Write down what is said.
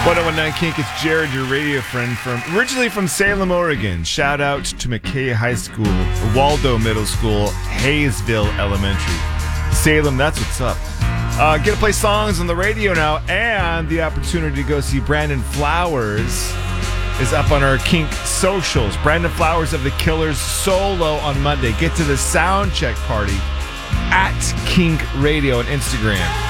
1019 Kink, it's Jared, your radio friend originally from Salem, Oregon. Shout out to McKay High School, Waldo Middle School, Hayesville Elementary. Salem, that's what's up. Get to play songs on the radio now, and the opportunity to go see Brandon Flowers is up on our Kink socials. Brandon Flowers of the Killers solo on Monday. Get to the sound check party at Kink Radio on Instagram.